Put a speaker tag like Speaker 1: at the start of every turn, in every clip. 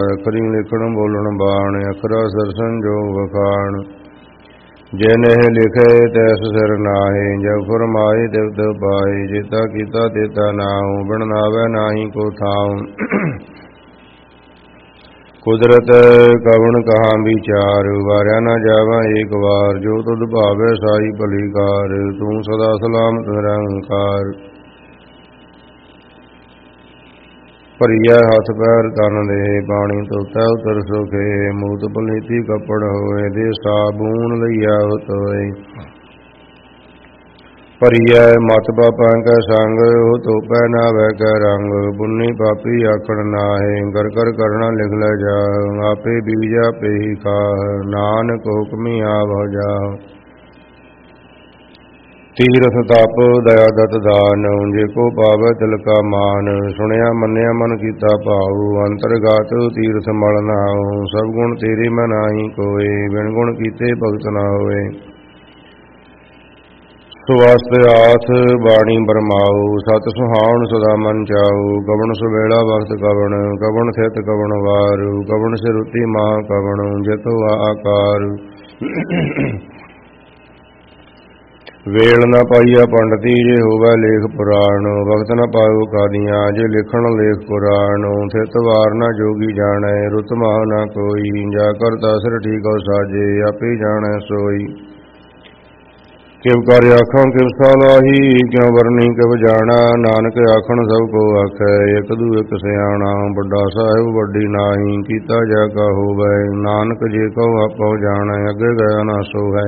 Speaker 1: ਅਖਰੀ ਲਿਖਣ ਬੋਲਣ ਬਾਣ, ਅਖਰਾ ਸਰਸਨ ਜੋ ਵਖਾਣ। ਜਿਨਿ ਲਿਖੇ ਤੈਸ ਸਿਰ ਨਾਹੀ, ਜਬ ਫਰਮਾਏ ਤਿਵ ਤਿਵ ਪਾਏ। ਜੇਤਾ ਕੀਤਾ ਤੇਤਾ ਨਾਉ, ਬਿਨ ਨਾਵੈ ਨਾਹੀ ਕੋ ਥਾਉ। ਕੁਦਰਤ ਕਵਣ ਕਹਾ ਵਿਚਾਰ, ਵਾਰਿਆ ਨਾ ਜਾਵਾ ਏਕ ਵਾਰ। ਜੋ ਤੁਧ ਭਾਵੈ ਸਾਈ ਭਲੀ ਕਾਰ, ਤੂੰ ਸਦਾ ਸਲਾਮਤ ਨਿਰੰਕਾਰ। ਭਰੀਐ ਹੱਥ ਪੈਰ ਤਨ ਦੇਹ, ਪਾਣੀ ਧੋਤੈ ਉਤਰ ਸੁਖੇ। ਮੂਤ ਪਲੀਤੀ ਕੱਪੜ ਹੋਏ, ਦੇ ਸਾਬੂਨ ਲਈਆ ਉਤੋਏ। ਭਰੀਐ ਮਤ ਪਾਪਾਂ ਕੈ ਸੰਗ, ਉਹ ਧੋਪੈ ਨਾਵੈ ਕੈ ਰੰਗ। ਪੁੰਨੀ ਪਾਪੀ ਆਖਣ ਨਾਹੀ, ਕਰ ਕਰ ਕਰਣਾ ਲਿਖ ਲੈ ਜਾਹੁ। ਆਪੇ ਬੀਜ ਆਪੇ ਹੀ ਖਾਹ, ਨਾਨਕ ਹੁਕਮੀ ਆਵਹੁ ਜਾਹੁ। ਤੀਰਥ ਤਪ ਦਇਆ ਦਤ ਦਾਨ, ਜੇ ਕੋ ਪਾਵੈ ਤਿਲ ਕਾ ਮਾਨ। ਸੁਣਿਆ ਮੰਨਿਆ ਮਨ ਕੀਤਾ ਭਾਉ, ਅੰਤਰਗਤ ਤੀਰਥ ਮਲ ਨਾਉ। ਸਭ ਗੁਣ ਤੇਰੇ ਮੈਂ ਨਾਹੀ ਕੋਇ, ਬਿਨ ਗੁਣ ਕੀਤੇ ਭਗਤ ਨਾ ਹੋਏ। ਸੁਵਸਤ ਆਥ ਬਾਣੀ ਬਰਮਾਉ, ਸਤ ਸੁਹਾਉਣ ਸਦਾ ਮਨ ਚਾਉ। ਕਵਣ ਸੁਵੇਲਾ ਵਕਤ ਕਵਣ, ਕਵਣ ਥਿਤ ਕਵਣ ਵਾਰੂ। ਕਵਣ ਸਿਰੁਤੀ ਮਾਹ ਕਵਣ, ਜਿਤੁ ਆਕਾਰ। ਵੇਲ ਨਾ ਪਾਈਆ ਪੰਡਤੀ, ਜੇ ਹੋਵੈ ਲੇਖ ਪੁਰਾਣ। ਵਕਤ ਨ ਪਾਇਓ ਕਾਦੀਆਂ, ਜੇ ਲਿਖਣ ਲੇਖ ਪੁਰਾਣ। ਥਿਤ ਵਾਰ ਨਾ ਜੋਗੀ ਜਾਣੈ, ਰੁਤ ਮਾਹ ਨਾ ਕੋਈ। ਜਾ ਕਰਤਾ ਸਿਰ ਠੀਕਉ ਸਾਜੇ, ਆਪੇ ਜਾਣੈ ਸੋਈ। ਕਿਵ ਕਰ ਆਖਾਂ ਕਿਵ ਸਲਾਹੀ, ਕਿਉ ਵਰਨੀ ਕਿਵ ਜਾਣਾ। ਨਾਨਕ ਆਖਣ ਸਭ ਕੋ ਆਖੈ, ਇਕ ਦੂ ਇਕ ਸਿਆਣਾ। ਵੱਡਾ ਸਾਹਿਬ ਵੱਡੀ ਨਾਹੀ, ਕੀਤਾ ਜੈ ਕਾ ਹੋਵੈ। ਨਾਨਕ ਜੇ ਕਉ ਆਪਹੁ ਜਾਣੈ, ਅੱਗੇ ਗਿਆ ਨਾ ਸੋਹੈ।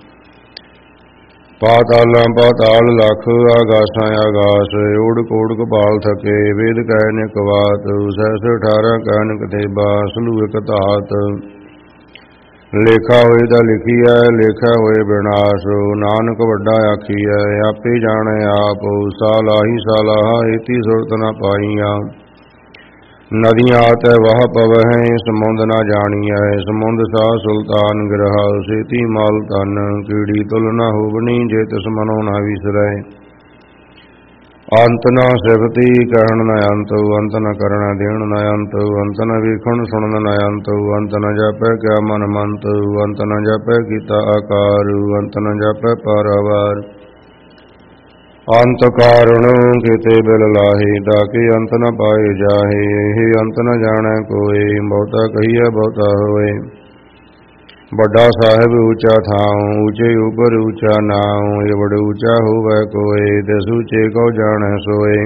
Speaker 1: ਪਾਤਾਲਾਂ ਪਾਤਾਲ ਲਖ, ਆਗਾਸਾਂ ਆਗਾਸ। ਓੜਕ ਓੜਕ ਭਾਲ ਥਕੇ, ਵੇਦ ਕਹਿ ਨਿਕ ਬਾਤ। ਸਹਿਸ 18 ਕਹਿ ਕਿਤੇ ਬਾਸ, ਲੂ ਇਕ ਧਾਤ। ਲੇਖਾ ਹੋਏ ਦਾ ਲਿਖੀਐ, ਲੇਖਾ ਹੋਏ ਵਿਨਾਸ਼। ਨਾਨਕ ਵੱਡਾ ਆਖੀਐ, ਆਪੇ ਜਾਣੈ ਆਪ। ਸਾਲਾਹੀ ਸਾਲਾਹਾ, ਏਤੀ ਸੁਰਤ ਨ ਪਾਈਆ। ਨਦੀਆਂ ਆਤੈ ਵਾਹ ਪਵਹਿ, ਸਮੁੰਦ ਨਾ ਜਾਣੀਐ। ਸਮੁੰਦ ਸਾਹ ਸੁਲਤਾਨ ਗਿਰਹਾ, ਸੇਤੀ ਮਾਲ ਧਨ। ਕੀੜੀ ਤੁਲ ਨਾ ਹੋਵਨੀ, ਜੇ ਤਿਸ ਮਨੋ ਨਾ ਵਿਸਰੈ। ਅੰਤ ਨਾ ਸਿਫਤੀ, ਕਹਿਣ ਨ ਅੰਤ। ਅੰਤ ਨ ਕਰਣ, ਦੇਣ ਨ ਅੰਤ। ਅੰਤ ਨ ਵੇਖਣ, ਸੁਣਨ ਨ ਅੰਤ। ਅੰਤ ਨ ਜਾਪੈ ਕਿਆ ਮਨ ਮੰਤ। ਅੰਤ ਨ ਜਾਪੈ ਕੀਤਾ ਆਕਾਰ। ਅੰਤ ਨ ਜਾਪੈ ਪਾਰਾਵਾਰ। ਅੰਤ ਕਾਰਣ ਕਿਤੇ ਬਿਲ ਲਾਹੇ, ਤਾਕੇ ਅੰਤ ਨ ਪਾਏ ਜਾਹੇ। ਇਹ ਅੰਤ ਨ ਜਾਣੈ ਕੋਇ, ਬਹੁਤਾ ਕਹੀਐ ਬਹੁਤਾ ਹੋਏ। ਵੱਡਾ ਸਾਹਿਬ ਊਚਾ ਥਾਉ, ਊਚੇ ਉਪਰ ਊਚਾ ਨਾਉ। ਇਹ ਬੜ ਊਚਾ ਹੋਵੈ ਕੋਇ, ਤਿਸ ਊਚੇ ਕਉ ਜਾਣੈ ਸੋਏ।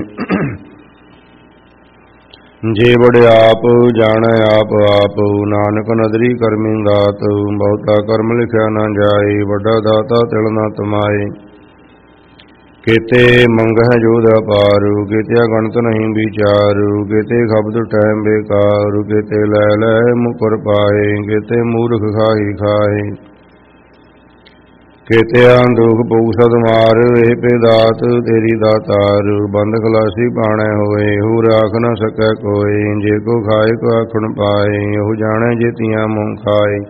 Speaker 1: ਜੇ ਬੜ ਆਪ ਜਾਣੈ ਆਪ ਆਪ, ਨਾਨਕ ਨਦਰੀ ਕਰਮੀ ਦਾਤ। ਬਹੁਤਾ ਕਰਮ ਲਿਖਿਆ ਨਾ ਜਾਏ, ਵੱਡਾ ਦਾਤਾ ਤਿਲ ਨਾ ਤਮਾਏ। ਕੇਤੇ ਮੰਗਹਿ ਜੋਧ ਅਪਾਰੂ, ਕੇਤੇ ਗਣਤ ਨਹੀਂ ਵਿਚਾਰੂ। ਕੇਤੇ ਖਬਦ ਟੈਮ ਬੇਕਾਰੂ, ਕੇਤੇ ਲੈ ਲੈ ਮੁਕਰ ਪਾਏ। ਕੇਤੇ ਮੂਰਖ ਖਾਹੀ ਖਾਏ। ਕੇਤੇ ਦੁਖ ਪਊ ਸਦ ਮਾਰ, ਇਹ ਪੇ ਦਾਤ ਤੇਰੀ ਦਾਤਾਰ। ਬੰਦ ਖਲਾਸੀ ਪਾਣੈ ਹੋਏ, ਹੂਰ ਆਖ ਨ ਸਕੈ ਕੋਇ। ਜੇ ਕੋ ਖਾਏ ਕੋ ਆਖਣ ਪਾਏ, ਉਹ ਜਾਣੈ ਜੇਤੀਆਂ ਮੂੰਹ ਖਾਏ।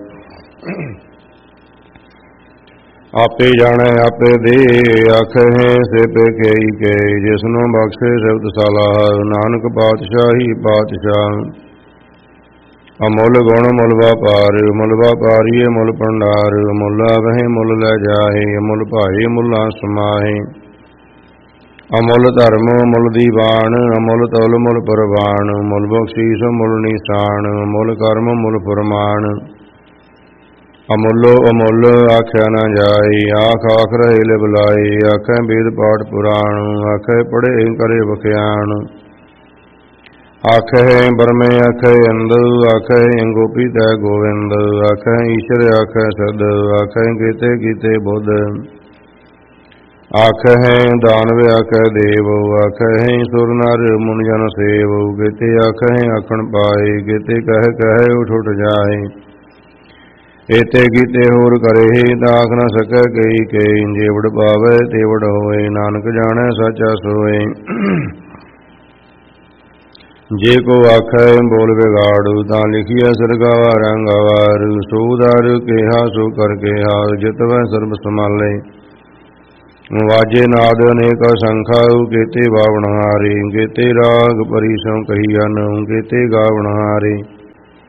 Speaker 1: ਆਪੇ ਜਾਣੈ ਆਪੇ ਦੇ, ਆਖਹਿ ਸੇ ਪੇ ਕਈ ਕੇ। ਜਿਸਨੂੰ ਬਖਸ਼ੇ ਸ਼ਬਦ ਸਲਾਹ, ਨਾਨਕ ਪਾਤਸ਼ਾਹੀ ਪਾਤਸ਼ਾਹ। ਅਮੁੱਲ ਗੁਣ ਮੁੱਲ ਵਾਪਾਰ, ਮੁੱਲ ਵਾਪਾਰੀਏ ਮੁੱਲ ਭੰਡਾਰ। ਮੁੱਲ ਆਵਹਿ ਮੁੱਲ ਲੈ ਜਾਹੇ, ਅਮੁੱਲ ਭਾਏ ਮੁੱਲਾਂ ਸਮਾਹੇ। ਅਮੁੱਲ ਧਰਮ ਮੁੱਲ ਦੀਵਾਨ, ਅਮੁੱਲ ਤੌਲ ਮੁੱਲ ਪ੍ਰਵਾਨ। ਮੁੱਲ ਬਖਸ਼ੀਸ਼ ਮੁੱਲ ਨਿਸ਼ਾਨ, ਮੁੱਲ ਕਰਮ ਮੁੱਲ ਫੁਰਮਾਨ। ਅਮੁੱਲੋ ਅਮੁੱਲ ਆਖਿਆ ਨਾ ਜਾਏ, ਆਖ ਆਖ ਰਹੇ ਲਿਵ ਲਾਏ। ਆਖੈ ਵੇਦ ਪਾਠ ਪੁਰਾਣ, ਆਖੈ ਪੜ੍ਹੇ ਕਰੇ ਵਖਿਆਣ। ਆਖੈ ਬਰਮੇ ਆਖੈ ਅੰਦ, ਆਖੈ ਗੋਪੀ ਤੈ ਗੋਵਿੰਦ। ਆਖੈ ਈਸ਼ਰ ਆਖੈ ਸਦ, ਆਖੈ ਕੀਤੇ ਕੀਤੇ ਬੁੱਧ। ਆਖੈ ਦਾਨਵ ਆਖੈ ਦੇਵ, ਆਖੈ ਸੁਰ ਨਰ ਮੁਨ ਜਨ ਸੇਵ। ਕੀਤੇ ਆਖੈ ਆਖਣ ਪਾਏ, ਕੀਤੇ ਕਹਿ ਕਹਿ ਉਠ ਉਠ ਜਾਏ। ਏਤੇ ਕੀਤੇ ਹੋਰ ਕਰੇ, ਤਾਂ ਆਖ ਨ ਸਕੈ ਕਈ ਕਈ। ਜੇਵੜ ਪਾਵੈ ਤੇਵੜ ਹੋਏ, ਨਾਨਕ ਜਾਣੈ ਸਾਚਾ ਸੋਏ। ਜੇ ਕੋ ਆਖੈ ਬੋਲ ਵਿਗਾੜੂ, ਤਾਂ ਲਿਖੀਐ ਸਿਰਗਾਵਾ ਰੰਗਾਵਾਰ। ਸੋ ਦਰ ਕਿਹਾ ਸੋ ਕਰ ਕਿਹਾ, ਜਿਤਵੈ ਸਰਬ ਸਮਾਲੇ। ਵਾਜੇ ਨਾਦ ਅਨੇਕ ਸੰਖਾਉ, ਕੇਤੇ ਬਾਵਣ ਹਾਰੇ। ਕੇਤੇ ਰਾਗ ਪਰੀ ਸੋ ਕਹੀਐਨ, ਕੇਤੇ ਗਾਵਣ ਹਾਰੇ।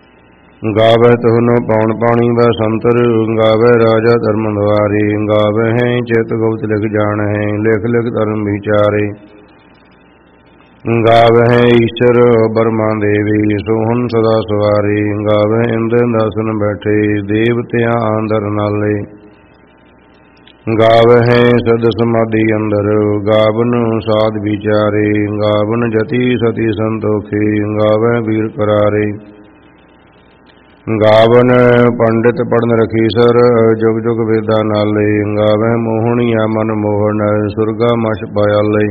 Speaker 1: ਗਾਵੈ ਤੁਹਨੋ ਪੌਣ ਪਾਣੀ ਵੈ ਸੰਤਰ, ਗਾਵੈ ਰਾਜਾ ਧਰਮ ਦੁਆਰੇ, ਗਾਵੈ ਹੈ ਚਿਤ ਗੁਪਤ ਲਿਖ ਜਾਣ ਹੈ, ਲਿਖ ਲਿਖ ਧਰਮ ਵਿਚਾਰੇ। ਗਾਵਹਿ ਈਸ਼ਰ ਬਰਮਾ ਦੇਵੀ, ਸੋਹਣ ਸਦਾ ਸਵਾਰੇ, ਗਾਵਹਿ ਇੰਦਰ ਦਾਸਨ ਬੈਠੇ, ਦੇਵਤਿਆਂ ਅੰਦਰ ਨਾਲੇ। ਗਾਵਹਿ ਸਦ ਸਮਾਧੀ ਅੰਦਰ, ਗਾਵਨ ਸਾਧ ਵਿਚਾਰੇ, ਗਾਵਨ ਜਤੀ ਸਤੀ ਸੰਤੋਖੇ, ਗਾਵਹਿ ਵੀਰ ਕਰਾਰੇ। ਗਾਵਨ ਪੰਡਿਤ ਪੜਨ ਰਖੀਸਰ, ਜੁਗ ਜੁਗ ਵੇਦਾਂ ਨਾਲੇ, ਗਾਵਹਿ ਮੋਹਣੀਆ ਮਨ ਮੋਹਨ, ਸੁਰਗਾ ਮਛ ਪਾਇਆਲੇ।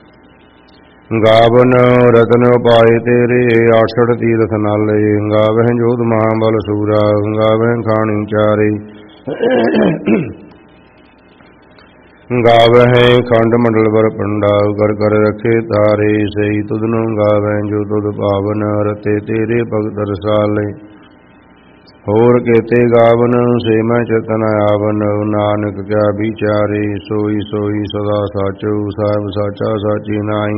Speaker 1: ਗਾਵਨ ਰਤਨ ਉਪਾਏ ਤੇਰੇ, ਆਠੜ ਤੀਰਥ ਨਾਲੇ, ਗਾਵਹਿ ਜੋਧ ਮਹਾਬਲ ਸੂਰਾ, ਗਾਵਹਿ ਖਾਣੀ ਚਾਰੇ। ਗਾਵਹਿ ਖੰਡ ਮੰਡਲ ਵਰ ਪੰਡਾ, ਕਰ ਕਰ ਰਖੇ ਤਾਰੇ, ਸਹੀ ਤੁਧਨੋਂ ਗਾਵਹਿ ਜੋ ਤੁਧ ਪਾਵਨ, ਰਤੇ ਤੇਰੇ ਭਗਤ ਰਸਾਲੇ। ਹੋਰ ਕੇਤੇ ਗਾਵਨ, ਸੇ ਮੈਂ ਚੇਤਨ ਆਵਨ, ਨਾਨਕ ਕਿਆ ਵਿਚਾਰੇ, ਸੋਈ ਸੋਈ ਸਦਾ ਸਾਚੋ, ਸਾਹਿਬ ਸਾਚਾ ਸਾਚੀ ਨਾਈ।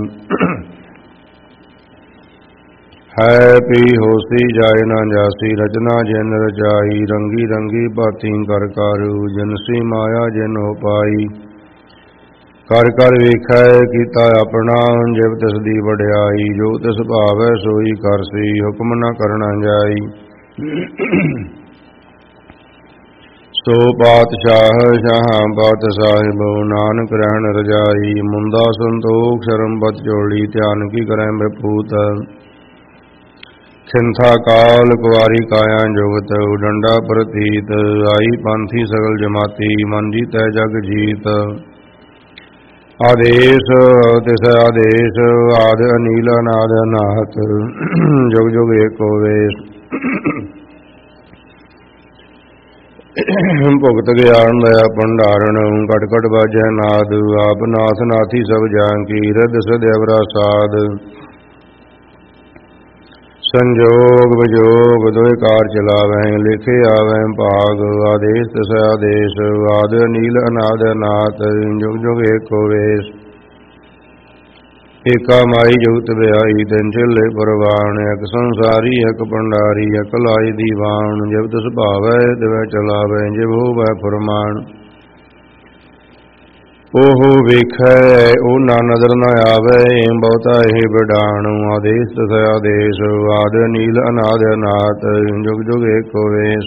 Speaker 1: ਹੈ ਪੀ ਹੋਸੀ ਜਾਏ ਨਾ ਜਾਸੀ, ਰਚਨਾ ਜਿਨ ਰਚਾਈ, ਰੰਗੀ ਰੰਗੀ ਭਾਤੀ ਕਰ ਕਾਰੂ, ਜਿਨਸੀ ਮਾਇਆ ਜਿਨ ਹੋ ਪਾਈ। ਕਰ ਕਰ ਵੇਖੈ ਕੀਤਾ ਆਪਣਾ, ਜਿਵ ਤਿਸ ਦੀ ਵਡਿਆਈ, ਜੋ ਤਿਸ ਭਾਵੈ ਸੋਈ ਕਰਸੀ, ਹੁਕਮ ਨਾ ਕਰਨਾ ਜਾਈ। ਸੋ ਪਾਤਸ਼ਾਹ ਸ਼ਾਹਾਂ ਪਾਤ ਸਾਹਿਬ, ਨਾਨਕ ਰਹਿਣ ਰਜਾਈ, ਮੁੰਦਾ ਸੰਤੋਖ ਸ਼ਰਮ ਬਤ ਜੋੜੀ, ਧਿਆਨ ਕੀ ਕਰੈ ਬਪੂਤ। ਖਿੰਥਾ ਕਾਲ ਕੁਵਾਰੀ ਕਾਇਆ ਜੁਗਤ, ਡੰਡਾ ਪ੍ਰਤੀਤ, ਆਈ ਪੰਥੀ ਸਗਲ ਜਮਾਤੀ, ਮਨ ਜੀਤੈ ਜਗ ਜੀਤ। ਆਦੇਸ਼ ਤਿਸ ਆਦੇਸ਼, ਆਦ ਅਨੀਲ ਅਨਾਦ ਅਨਾਹਤ, ਜੁਗ ਜੁਗ ਏਕੋ ਵੇਸ਼। ਭੁਗਤ ਗਿਆਨ ਦਇਆ ਭੰਡਾਰਨ, ਘਟ ਘਟ ਬਾਜੈ ਨਾਦ, ਆਪ ਨਾਥ ਨਾਥੀ ਸਭ ਜਾਨ ਕੀ, ਰਿਧ ਸਿਧ ਅਵਰਾ ਸਾਧ। ਸੰਜੋਗ ਵਿਜੋਗ ਦੋਇ ਕਾਰ ਚਲਾਵੈ, ਲਿਖੇ ਆਵੈ ਭਾਗ, ਆਦੇਸ਼ ਤਿਸ ਆਦੇਸ਼, ਆਦ ਅਨੀਲ ਅਨਾਦ ਅਨਾਥ, ਜੁਗ ਜੁਗ ਏਕੋ ਵੇਸ਼। ਏਕਾ ਮਾਈ ਜੁਗਤ ਵਿਆਈ, ਤਿੰਨ ਚੇਲੇ ਪ੍ਰਵਾਨ, ਇਕ ਸੰਸਾਰੀ ਇਕ ਭੰਡਾਰੀ, ਇਕ ਲਾਈ ਦੀਵਾਨ, ਜਿਵ ਤਿਸ ਭਾਵੈ ਤਿਵੈ ਚਲਾਵੈ, ਜਿਵ ਹੋਵੈ ਫੁਰਮਾਨ। ਉਹ ਵੇਖੈ ਉਹ ਨਾ ਨਜ਼ਰ ਨ ਆਵੈ, ਬਹੁਤਾ ਇਹ ਬਿਡਾਣ, ਆਦੇਸ਼ ਤਿਸ ਆਦੇਸ਼, ਆਦ ਅਨੀਲ ਅਨਾਦ ਅਨਾਥ, ਜੁਗ ਜੁਗ ਏਕੋ ਵੇਸ਼।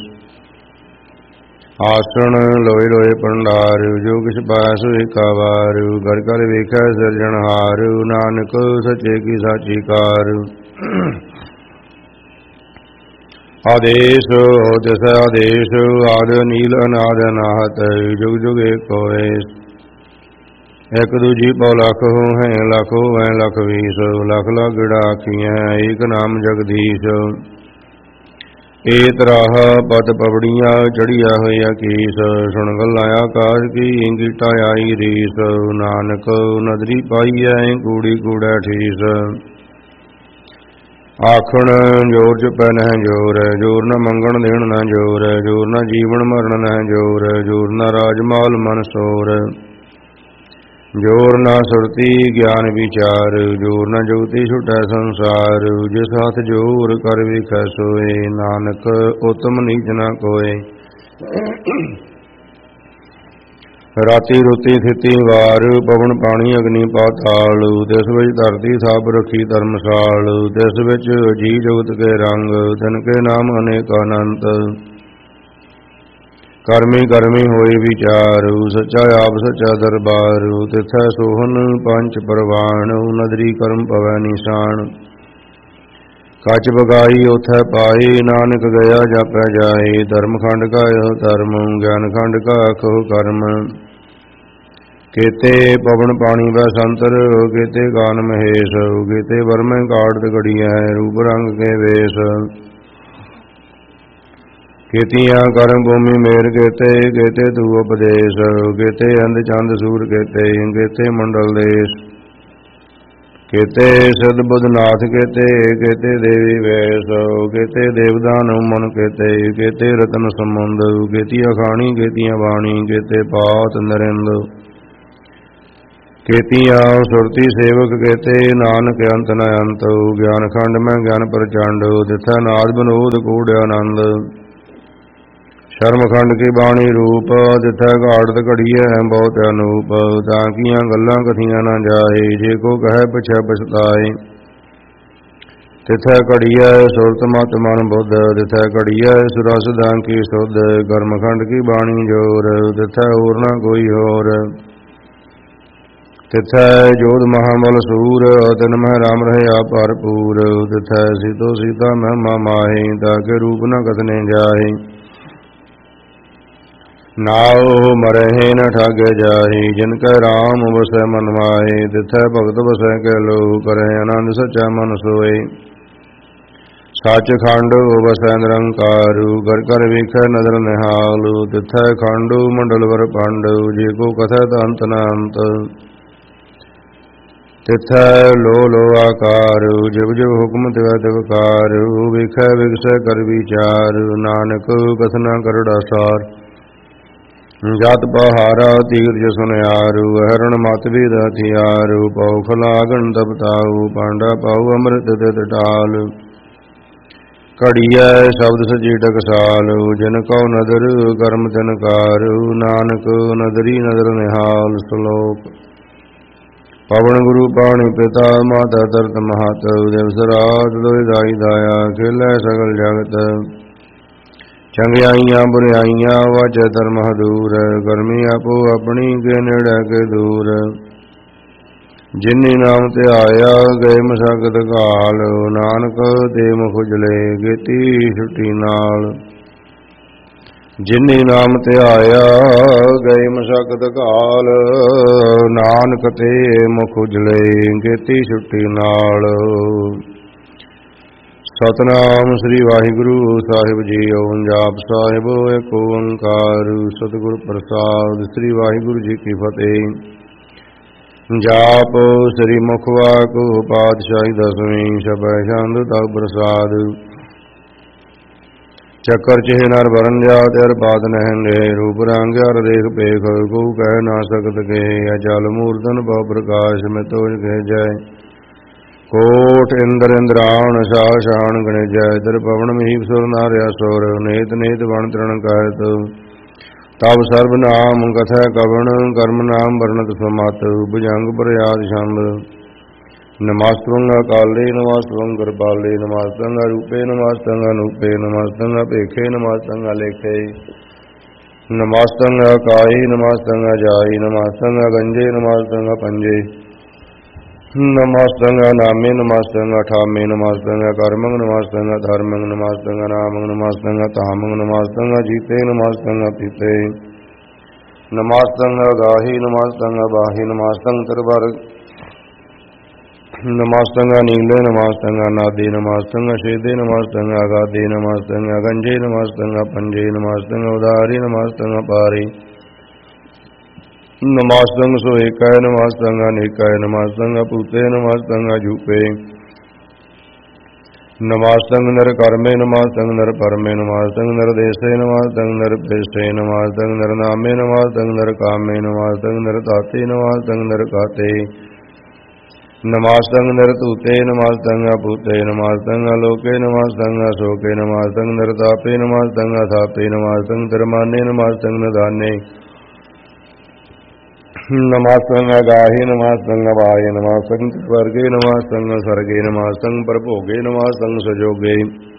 Speaker 1: ਆਸਣ ਲੋਏ ਲੋਏ ਭੰਡਾਰ, ਜੋ ਕਿਛ ਪਾਇਆ ਸੋ ਏਕਾ ਵਾਰ, ਘਰ ਘਰ ਵੇਖੈ ਸਿਰਜਣਹਾਰ, ਨਾਨਕ ਸੱਚੇ ਕੀ ਸਾਚੀ ਕਾਰ। ਆਦੇਸ਼ ਤਿਸ ਆਦੇਸ਼, ਆਦ ਅਨੀਲ ਅਨਾਦ ਅਨਾਹਤ, ਜੁਗ ਜੁਗ ਏਕੋ ਵੇਸ਼। ਇਕ ਦੂਜੀ ਪਉ ਲਖ ਹੋਹੈ, ਲਖ ਹੋਵੈ ਲਖ ਵੀਸ, ਲਖ ਲਖ ਗੇੜਾ ਆਖੀਐ, ਏਕ ਨਾਮ ਜਗਦੀਸ਼। ਏਤ ਰਾਹ ਪਤ ਪਵੜੀਆਂ, ਚੜੀਆ ਹੋਇਆ ਕੀਸ, ਸੁਣ ਗੱਲਾਂ ਆਕਾਸ਼ ਕੀ, ਗੀਟਾ ਆਈ ਰੀਸ। ਨਾਨਕ ਨਦਰੀ ਪਾਈਐ, ਕੂੜੀ ਕੂੜੈ ਠੀਸ। ਆਖਣ ਜੋਰ ਚ ਪੈ ਨਹਿ ਜੋਰ, ਜੋਰ ਨ ਮੰਗਣ ਦੇਣ ਨ ਜੋਰ, ਜੋਰ ਨ ਜੀਵਨ ਮਰਨ ਨਹਿ ਜੋਰ, ਜੋਰ ਨ ਰਾਜਮਾਲ ਮਨ ਸੋਰ। ਜੋਰ ਨਾ ਸੁਰਤੀ ਗਿਆਨ ਵਿਚਾਰ, ਜੋਰ ਨਾ ਜੁਗਤੀ ਛੁਟੈ ਸੰਸਾਰ, ਜਿਸ ਹੱਥ ਜੋਰ ਕਰ ਵੇਖੈ ਸੋਏ, ਨਾਨਕ ਉਤਮ ਨੀਚ ਨਾ ਕੋਏ। ਰਾਤੀ ਰੁਤੀ ਥਿਤੀ ਵਾਰ, ਪਵਨ ਪਾਣੀ ਅਗਨੀ ਪਾਤਾਲ, ਤਿਸ ਵਿੱਚ ਧਰਤੀ ਥਾਪ ਰੱਖੀ ਧਰਮਸਾਲ, ਤਿਸ ਵਿੱਚ ਜੀ ਜੁਗਤ ਕੇ ਰੰਗ, ਤਿਨ ਕੇ ਨਾਮ ਅਨੇਕ ਅਨੰਤ। ਕਰਮੀ ਕਰਮੀ ਹੋਏ ਵਿਚਾਰ, ਸੱਚਾ ਆਪ ਸੱਚਾ ਦਰਬਾਰ, ਤਿਥੈ ਸੋਹਨ ਪੰਚ ਪਰਵਾਨ, ਨਦਰੀ ਕਰਮ ਪਵੈ ਨਿਸ਼ਾਨ। ਕੱਚ ਬਗਾਈ ਉਥੈ ਪਾਏ, ਨਾਨਕ ਗਿਆ ਜਾਪੈ ਜਾਏ, ਧਰਮ ਖੰਡ ਕਾ ਇਹੋ ਧਰਮ, ਗਿਆਨ ਖੰਡ ਕਾ ਆਖੋ ਕਰਮ। ਕੇਤੇ ਪਵਨ ਪਾਣੀ ਵੈ ਸੰਤਰ, ਕੇਤੇ ਗਾਨ ਮਹੇਸ਼, ਕੇਤੇ ਵਰਮੈ ਕਾੜਤ ਘੜੀਐ, ਰੂਪ ਰੰਗ ਕੇ ਵੇਸ਼। ਕੀਤੀਆਂ ਕਰਮ ਭੂਮੀ ਮੇਰ ਕੇਤੇ, ਕੇਤੇ ਤੂ ਉਪਦੇਸ਼, ਕੇਤੇ ਅੰਧ ਚੰਦ ਸੂਰ ਕੇਤੇ, ਕੇਤੇ ਮੰਡਲ ਦੇਸ਼। ਕੇਤੇ ਸਿਧ ਬੁੱਧ ਨਾਥ ਕੇਤੇ, ਕੇਤੇ ਦੇਵੀ ਵੇਸ਼, ਕੇਤੇ ਦੇਵਦਾਨ ਮਨ ਕੇਤੇ, ਕੇਤੇ ਰਤਨ ਸਮੁੰਦ, ਕੇਤੀ ਅਖਾਣੀ ਕੇਤੀਆਂ ਬਾਣੀ, ਕੇਤੇ ਪਾਤ ਨਰਿੰਦ। केतियाँ सुरती सेवक केते, नानक अंत न अंत। ज्ञान खंड में ज्ञान प्रचंड, तिथै नाद विनोद कूढ़ आनंद। शर्म खंड की बाणी रूप, तिथै घाड़त घड़ीए है बहुत अनूप। ताकियाँ गल्लां कथियां न जाए, जे को कहे पिछै पछताए। तिथै घड़ीए सुरत मत मन बुद्ध, तिथै घड़ीए सुरस धन की सुध। कर्म खंड की बाणी जोर, तिथै और न कोई होर। तिथै जोध महाबल सूर, तिन मह राम रहे भरपूर। तिथै सीतो सीता महिमा माहे, ताके रूप न कथने जाए। नाओ मरहे न ठागे जाए, जिनकै राम बसै मन माहे। तिथै भगत बसै कै लो, करहे आनंद सच्चा मन सोए। सच खंड बसै निरंकारू, घर कर वेखै नदर निहालू। तिथै खंडू मंडल वर पांडु, जे को कथै अंत न अंत। तिथै लो लो आकारू, जिव जिव हुक्म तिवै तिवकारू। वेखै विगसै कर विचार, नानक कथना करड़ा सार। जात पहारा तीर्थ सुनियारू, हरण मत वेद हथियारू। पाऊ खलागन तब ताऊ, पांडा पाऊ अमृत तित टाल। घड़िया शब्द सजी टकसालू, जिन कौ नदर कर्म तिन कारू। नानक नदरी नदर निहाल। श्लोक। पवन गुरु पाणी पिता, माता तरत महत। दिवस रात दोए दाई दाया, खेलै सगल जगत। चंगियाइयां बुरियाइयां वाजै धर्म दूर। गर्मी आपो अपनी के नेड़े के दूर। जिन्नी नाम ते आया, गए मसकत घाल। नानक ते मुख उजले, गेती छुट्टी नाल। जिन्नी नाम ते आया, गए मसकत घाल। नानक ते मुख उजले, गेती छुट्टी नाल। सतनाम श्री वाहिगुरु साहिब जीओ। जाप साहिब एक ओंकार, सतगुर प्रसाद। श्री वाहिगुरु जी की फतेह। जाप श्री मुखवाक पातशाही दसवीं, छपै छंद तब प्रसाद। चक्कर चेह नर भरन जात, हर बात नहंगे। रूप रंग हर देख पेख, को कह ना सकत के। अचल मूर्धन बहु प्रकाश, में तोज कह जाय। कोट इंद्र इंद्राण, शाह शान गणित जय। इधर पवन महीप सुर नार्या सुर, नेत नेत बण तृण कहत। तब सर्व नाम कथै कवण, कर्म नाम वर्णत समत। भुजंग प्रयाद छंद। नमस्तवं अकाले, नमस्तवं कृपाले। नमस्तवं रूपे, नमस्तवं अनूपे। नमस्तवं अपेखे, नमस्तवं अलेखे। नमस्तवं अकाई, नमस्तवं अजाई। नमस्तवं अगंजे, नमस्तवं अपंजे। नमस्तवं अनामे, नमस्तवं अठामे। नमस्तवं अकर्मं, नमस्तवं अधर्मं। नमस्तवं अनामं, नमस्तवं अतामं। नमस्तवं अजीते, नमस्तवं अपीते। नमस्तवं अगाही, नमस्तवं अबाही। नमस्तवं तरवर। नमस्तवं नीले, नमस्तवं अनादि। नमस्तवं अशेदे, नमस्तवं अगाधे। नमस्तवं अगंजे, नमस्तवं अपंजे। नमस्तवं उदारी, नमस्तवं अपारी। नमस्तवं सोएकाय, नमस्तवं अनेकाय। नमस्तवं अपूते, नमस्तवं अजूपे। नमस्तवं नर कर्मे, नमस्तवं नर परमे। नमस्तवं नर देशे, नमस्तवं नर प्रेष्ठे। नमस्तवं नर नामे, नमस्तवं नर कामे। नमस्तवं नर ताते, नमस्तवं नर काते। नमस्तवं नर तूते, नमस्तवं अपूते। नमस्तवं अलोके, नमस्तवं अशोके। नमस्तवं नर तापे, नमस्तवं अथापे। नमस्तवं तरमाने, नमस्तवं नदाने। नमस्तवं अगाहे, नमस्तवं अवाये। नमस्तवं स्वर्गे, नमस्तवं सर्गे। नमस्तवं परभोगे, नमस्तवं सजोगे।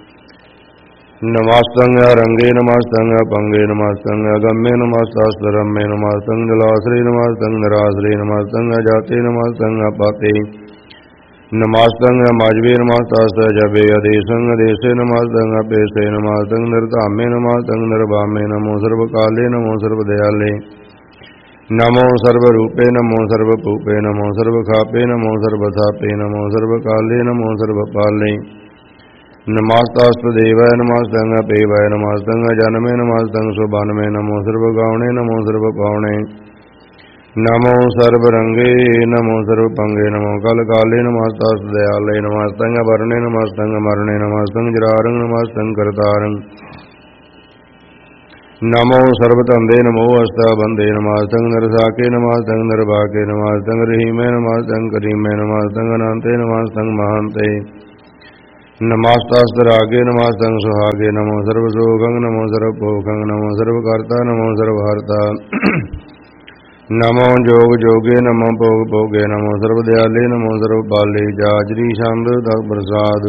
Speaker 1: नमस्तवं रंगे, नमस्तवं अपंगे। नमस्तवं अगम्ये, नमस्तस्वरम्ये। नमस्तवं जलाश्रय, नमस्तवं निराश्रय। नमस्तवं अजाते, नमस्तवं अपाते। नमस्तवं अमाजवे, नमस्तस्य जबे। अदेशं अदेशे, नमस्तवं अपेशे। नमस्तवं निर्धामे, नमस्तवं निर्भामे। नमो सर्वकाले, नमो सर्वदयाले। नमो सर्वरूपे, नमो सर्वभूपे। नमो सर्वखापे, नमो सर्वथापे। नमो सर्वकाले, नमो सर्वपाले। नमस्तास्तु देवाय, नमस्तं अपेवाय। नमस्तं अजन्मे, नमस्तं सुभान्मे। नमो सर्वगौणे, नमो सर्वपावणे। नमो सर्वरंगे, नमो सर्वपंगे। नमो कलकाले, नमस्तास्तु दयाले। नमस्तं अभरणे, नमस्तं अमरणे। नमस्तं जरारं, नमस्तं कर्तारं। ਨਮੋ ਸਰਬ ਧੰਦੇ ਨਮੋ ਅਸਤਾ ਬੰਦੇ ਨਮਾਸਤੰ ਨਰਸਾਕੇ ਨਮਾਸਤੰ ਨਰਭਾਕੇ ਨਮਾਸਤੰ ਰਹੀਮੇ ਨਮਾਸਤੰ ਕਰੀਮੇ ਨਮਾਸਤੰ ਅਨੰਤੇ ਨਮਾਸਤੰ ਮਹਾਂਤੇ ਨਮਸਤਸਤਿ ਰਾਗੇ ਨਮਸਤੰ ਸੁਹਾਗੇ ਨਮੋ ਸਰਬ ਸੋਖੰ ਨਮੋ ਸਰਬ ਭੋਖੰ ਨਮੋ ਸਰਬ ਕਰਤਾ ਨਮੋ ਸਰਬ ਹਰਤਾ ਨਮੋ ਜੋਗ ਜੋਗੇ ਨਮੋ ਭੋਗ ਭੋਗੇ ਨਮੋ ਸਰਬ ਦਿਆਲੇ ਨਮੋ ਸਰਬ ਬਾਲੇ ਜਾਜਰੀ ਛੰਦ ਤਤ ਪ੍ਰਸਾਦ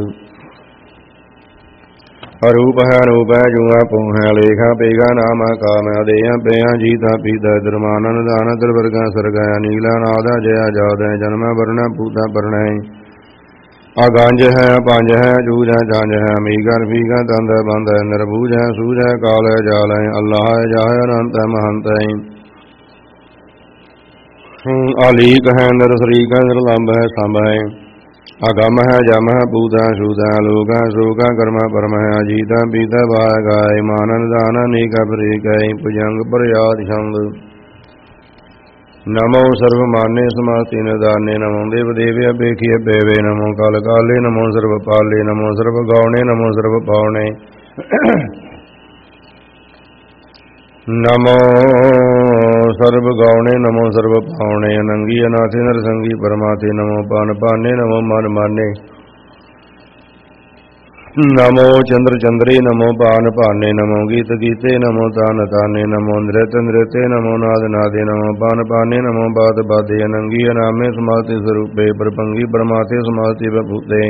Speaker 1: ਅਰੂਪ ਹੈ ਅਨੂਪ ਹੈ ਜੂਆ ਪੂੰ ਹੈ ਲੇਖਾ ਪੇਗਾ ਨਾਮਾ ਕਾਮਿ ਦੇਹਾਂ ਪੇਹਾਂ ਜੀਤਾ ਪੀਤਾ ਦਰਮਾਨਨ ਦਾਨ ਦਰਵਰਗਾ ਸਰਗਾ ਨੀਲਾ ਨਾਦਾ ਜਯਾ ਜਾਦੈ ਜਨਮੈ ਵਰਣੈ ਪੂਤਾ ਪਰਣੈ ਅਗੰਜ ਹੈ ਪੰਜ ਹੈ ਜੂਜ ਹੈ ਜੰਜ ਹੈ ਅਮੀਗਰ ਫੀਗਾ ਤੰਦ ਬੰਦ ਹੈ ਨਿਰਭੂਜ ਹੈ ਸੂਝ ਹੈ ਕਾਲ ਹੈ ਜਾਲ ਹੈ ਅੱਲਾਹ ਹੈ ਜਾਹ ਅਨੰਤ ਹੈ ਮਹੰਤ ਹੈ ਆਲੀਕ ਹੈ ਨਰ ਸਰੀਕ ਹੈ ਨਿਰਲੰਭ ਹੈ ਸੰਭ ਹੈ ਅਗਮ ਹੈ ਜਮ ਹੈ ਭੂਤ ਹੈ ਸ਼ੂਤ ਹੈ ਲੋਕ ਹੈ ਸੋਕ ਹੈ ਕਰਮ ਹੈ ਪਰਮ ਹੈ ਅਜੀਤ ਹੈ ਪੀਤ ਹੈ ਵਾਹ ਗਾਇ ਮਾਨ ਨਿਦਾਨ ਅਨੇਕ ਬ੍ਰੇਕ ਹੈ ਭੁਜੰਗ ਪ੍ਰਯਾਦ ਛੰਦ ਨਮੋ ਸਰਵ ਮਾਨੇ ਸਮਾਤੀ ਨਿਦਾਨੇ ਨਮੋ ਦੇਵ ਦੇਵ ਅਬੇਖੀ ਬੇਵੇ ਨਮੋ ਕਾਲ ਕਾਲੇ ਨਮੋ ਸਰਵ ਪਾਲੇ ਨਮੋ ਸਰਵ ਗਾਉਣੇ ਨਮੋ ਸਰਵ ਪਾਉਣੇ ਨਮੋ ਸਰਬ ਗਾਉਣੇ ਨਮੋ ਸਰਬ ਪਾਉਣੇ ਅਨੰਗੀ ਅਨਾਥੀ ਨਰਸੰਗੀ ਪਰਮਾਤੇ ਨਮੋ ਪਾਨ ਪਾਨੇ ਨਮੋ ਮਨ ਮਾਨੇ ਨਮੋ ਚੰਦਰ ਚੰਦਰੇ ਨਮੋ ਪਾਨ ਭਾਨੇ ਨਮੋ ਗੀਤ ਗੀਤੇ ਨਮੋ ਤਾਨ ਤਾਨੇ ਨਮੋ ਨ੍ਰਿਤ ਨ੍ਰਿਤੇ ਨਮੋ ਨਾਦ ਨਾਦੇ ਨਮੋ ਪਾਨ ਪਾਨੇ ਨਮੋ ਬਾਤ ਬਾਦੇ ਅਨੰਗੀ ਅਨਾਮੇ ਸਮਾਤੇ ਸਰੂਪੇ ਪਰਪੰਗੀ ਪਰਮਾਤੇ ਸਮਾਤੇ ਬਭੂਤੇ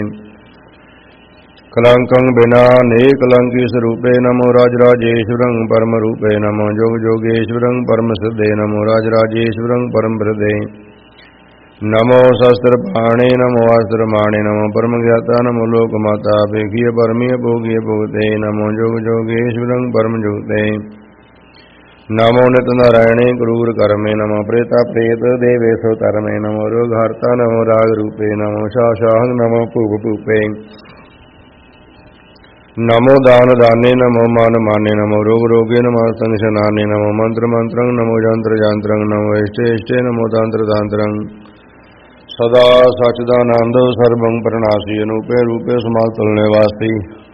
Speaker 1: ਕਲੰਕੰ ਬਿਨਾ ਨੇ ਕਲੰਕੀ ਸਰੂਪੇ ਨਮੋ ਰਾਜ ਰਾਜੇਸ਼ਵਰੰ ਪਰਮ ਰੂਪੇ ਨਮੋ ਜੋਗ ਜੋਗੇਸ਼ਵਰੰ ਪਰਮ ਸਿੱਧੇ ਨਮੋ ਰਾਜ ਰਾਜੇਸ਼ਵਰੰ ਪਰਮ ਬ੍ਰਦੇ ਨਮੋ ਸ਼ਸਤਰ ਪਾਣੇ ਨਮੋ ਅਸਤਰ ਮਾਣੇ ਨਮੋ ਪਰਮ ਗਿਆਤਾ ਨਮੋ ਲੋਕ ਮਾਤਾ ਵੇਖੀਏ ਪਰਮੀਏ ਭੋਗੀਏ ਭੋਗਤੇ ਨਮੋ ਜੋਗ ਜੋਗੇਸ਼ਵਰੰ ਪਰਮ ਜੋਗਤੇ ਨਮੋ ਨਿਤ ਨਾਰਾਇਣੇ ਕਰੂਰ ਕਰਮੇ ਨਮੋ ਪ੍ਰੇਤਾ ਪ੍ਰੇਤ ਦੇਵੇ ਸੋ ਧਰਮੇ ਨਮੋ ਰੋਗ ਹਰਤਾ ਨਮੋ ਰਾਗ ਰੂਪੇ ਨਮੋ ਸ਼ਾਹ ਸ਼ਾਹੰ ਨਮੋ ਭੂਪ ਭੂਪੇ ਨਮੋ ਦਾਨ ਦਾਨੇ ਨਮੋ ਮਨ ਮਾਨੇ ਨਮੋ ਰੋਗ ਰੋਗੇ ਨਮੋ ਸੰਗ ਸ਼ਨਾਨੇ ਨਮੋ ਮੰਤਰ ਮੰਤਰੰ ਨਮੋ ਜੰਤਰ ਜੰਤਰੰ ਨਮੋ ਇਸ਼ਟੇ ਇਸ਼ਟੇ ਨਮੋ ਤੰਤਰ ਤੰਤਰੰ ਸਦਾ ਸਚਦਾਨੰਦ ਸਰਬੰ ਪ੍ਰਣਾਸੀ ਅਨੂਪੇ ਰੂਪੇ ਸਮਾਲ ਤੁਲਨੇ ਵਾਸੀ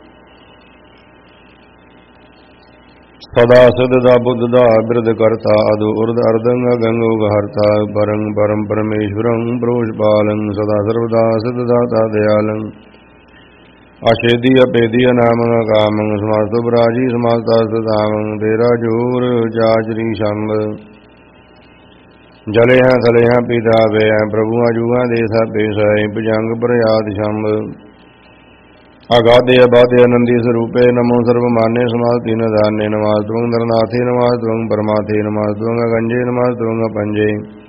Speaker 1: ਸਦਾ ਸਿਧ ਦਾ ਬੁੱਧ ਦਾ ਬਿਰਧ ਕਰਤਾ ਅਦੁ ਉਰਦ ਅਰਦੰਗ ਗੰਗ ਉਗਹਰਤਾ ਪਰੰ ਪਰਮ ਪਰਮੇਸ਼ਵਰੰ ਪ੍ਰੋਸ਼ ਪਾਲੰ ਸਦਾ ਸਰਵਦਾ ਸਿਧ ਦਾਤਾ ਦਿਆਲੰ ਅਛੇਦੀ ਅਪੇਦੀ ਅਨਾਮੰ ਕਾਮੰ ਸਮਾਸਤੋ ਬਰਾਜੀ ਸਮਾਸਤਾ ਸਦਾਮੰ ਤੇਰਾ ਜੋਰ ਜਾਜਰੀ ਛੰਦ ਜਲੇ ਹੈ ਥਲੇ ਹੈ ਪੀਤਾ ਵੇ ਹੈ ਪ੍ਰਭੂਆਂ ਜੂਆਂ ਦੇ ਸਾਪੇ ਸਾਈ ਭੁਜੰਗ ਪ੍ਰਯਾਦ ਛੰਦ ਅਗਾਧੇ ਅਬਾਧੇ ਅਨੰਦੀ ਸਰੂਪੇ ਨਮੋ ਸਰਬ ਮਾਨੇ ਸਮਾਸਤੀ ਨਿਦਾਨੇ ਨਮਾਸਤਵੰ ਨਰਨਾਥੇ ਨਮਾਸਤਵੰ ਪਰਮਾਥੇ ਨਮਾਸਤਵੰ ਅਗੰਜੇ ਨਮਾਸਤਵੰ ਪੰਜੇ